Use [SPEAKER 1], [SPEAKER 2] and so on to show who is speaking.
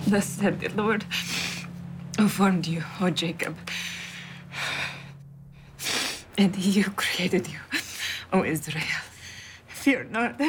[SPEAKER 1] Thus said the Lord, who formed you, O Jacob, and he who created you, O Israel. Fear not.